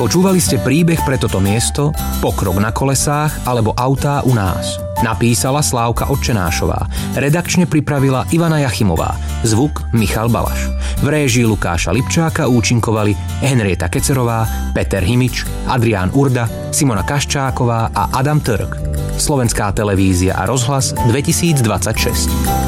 Počúvali ste príbeh pre toto miesto, Pokrok na kolesách alebo Autá u nás. Napísala Slávka Odčenášová, redakčne pripravila Ivana Jachimová, zvuk Michal Balaš. V réžii Lukáša Lipčáka účinkovali Henrieta Kecerová, Peter Himič, Adrián Urda, Simona Kaščáková a Adam Trk. Slovenská televízia a rozhlas 2026.